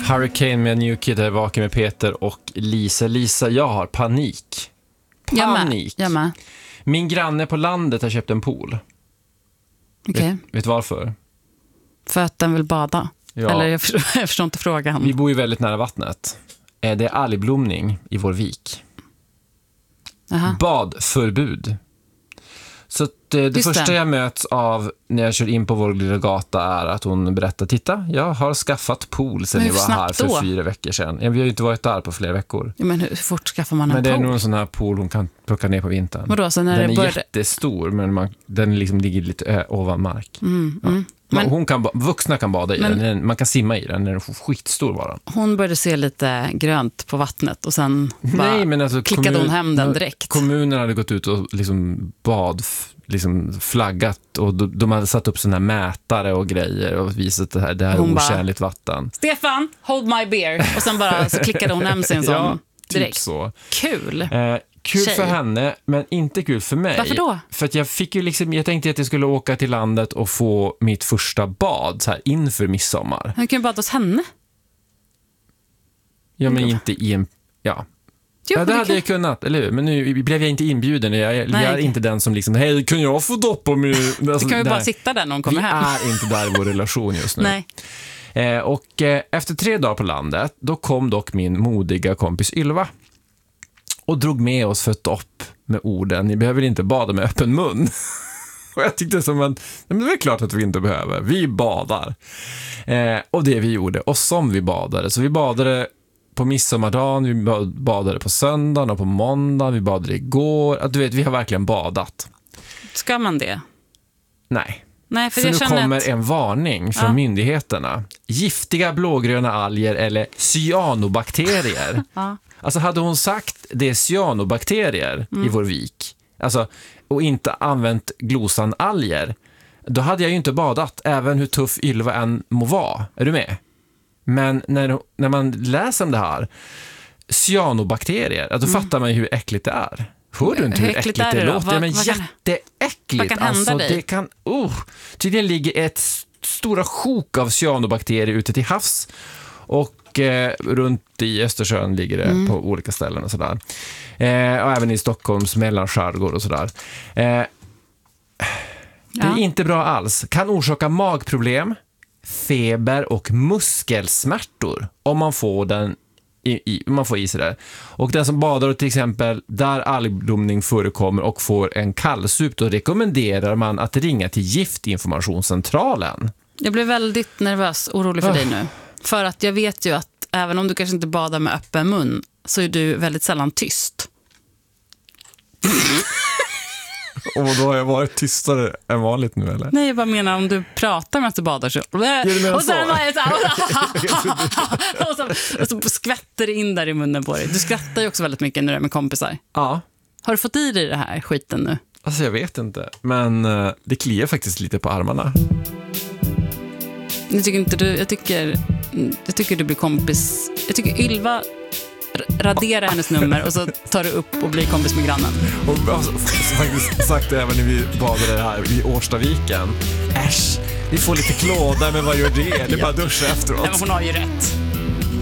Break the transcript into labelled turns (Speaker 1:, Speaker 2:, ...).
Speaker 1: Hurricane med New Kid är vaken med Peter och Lisa. Lisa, jag har panik.
Speaker 2: Jag med.
Speaker 1: Min granne på landet har köpt en pool.
Speaker 2: Okay.
Speaker 1: Vet varför?
Speaker 2: För att den vill bada.
Speaker 1: Ja.
Speaker 2: Eller jag förstår inte frågan.
Speaker 1: Vi bor ju väldigt nära vattnet. Det är algblomning i vår vik.
Speaker 2: Aha.
Speaker 1: Badförbud. Så det första jag möts av när jag kör in på vår lilla gata är att hon berättar, titta, jag har skaffat pool sen jag var här för 4 veckor sedan. Vi har ju inte varit där på flera veckor.
Speaker 2: Ja, men hur fort skaffar man en pool?
Speaker 1: Men det är nog en sån här pool hon kan plocka ner på vintern.
Speaker 2: Vadå, så när
Speaker 1: den
Speaker 2: det
Speaker 1: är jättestor, men den liksom ligger lite ovan mark. Men vuxna kan bada i den, man kan simma i den, den är skitstor bara.
Speaker 2: Hon började se lite grönt på vattnet och sen klickade hon hem den direkt.
Speaker 1: Kommunen hade gått ut och liksom flaggat och de hade satt upp såna här mätare och grejer och visat det här är otjänligt vatten.
Speaker 2: Stefan, hold my beer. Och sen bara så klickade hon hem sin sån direkt.
Speaker 1: Typ så.
Speaker 2: Kul.
Speaker 1: Kul för henne, men inte kul för mig.
Speaker 2: Varför då?
Speaker 1: För att jag tänkte att jag skulle åka till landet och få mitt första bad så här inför midsommar.
Speaker 2: Han kan ju bada hos henne.
Speaker 1: Ja, men inte i en... Ja. Ja, det hade jag kunnat, eller hur? Men nu blev jag inte inbjuden. Jag är inte den som liksom, hej, kan jag få doppa mig? Alltså,
Speaker 2: du kan ju bara sitta där när hon kommer hem.
Speaker 1: Vi är inte där i vår relation just nu.
Speaker 2: Nej.
Speaker 1: Och efter 3 dagar på landet, då kom dock min modiga kompis Ylva och drog med oss för ett dopp med orden, ni behöver inte bada med öppen mun. Och jag tyckte men det är klart att vi inte behöver. Vi badar. Och det vi gjorde, och som vi badade. Så vi badade på midsommardagen, vi badade på söndagen och på måndagen, vi badade igår. Du vet, vi har verkligen badat.
Speaker 2: Ska man det?
Speaker 1: Nej.
Speaker 2: Nej, för
Speaker 1: nu kommer en varning från myndigheterna. Giftiga blågröna alger eller cyanobakterier. Alltså hade hon sagt det är cyanobakterier i vår vik, alltså, och inte använt glosan alger, då hade jag ju inte badat, även hur tuff Ylva än må vara. Är du med? Men när man läser om det här, cyanobakterier, då fattar man ju hur äckligt det är. Hör du inte hur äckligt det låter? Men jätteäckligt.
Speaker 2: Vad kan hända dig?
Speaker 1: Det kan, tydligen ligger ett stora sjok av cyanobakterier ute till havs och runt i Östersjön ligger det på olika ställen och sådär. Och även i Stockholms mellanskärgård och sådär. Det är inte bra alls. Kan orsaka magproblem, feber och muskelsmärtor om man får den man får i sig det. Och den som badar till exempel där algblomning förekommer och får en kallsup, då rekommenderar man att ringa till Giftinformationscentralen.
Speaker 2: Jag blev väldigt nervös, orolig för dig nu. För att jag vet ju att även om du kanske inte badar med öppen mun så är du väldigt sällan tyst.
Speaker 1: Och då har jag varit tystare än vanligt nu, eller?
Speaker 2: Nej, jag bara menar om du pratar med att du badar så... Och sen var jag så... och så skvätter det in där i munnen på dig. Du skrattar ju också väldigt mycket när du är med kompisar.
Speaker 1: Ja.
Speaker 2: Har du fått i dig det här skiten nu?
Speaker 1: Alltså jag vet inte, men det kliar faktiskt lite på armarna.
Speaker 2: Jag tycker du blir kompis. Jag tycker Ylva radera hennes nummer och så tar du upp och blir kompis med grannen.
Speaker 1: Och alltså, faktiskt sagt det även när vi badade här i Årstaviken. Äsch, vi får lite klåda, men vad gör det? Det är bara duscha efteråt.
Speaker 2: Nej, men hon har ju rätt.